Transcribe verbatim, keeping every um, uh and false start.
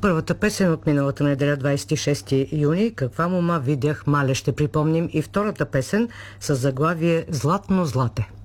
Първата песен от миналата неделя, двадесет и шести юни, "Каква мома видях, мале", ще припомним и втората песен с заглавие "Златно злате".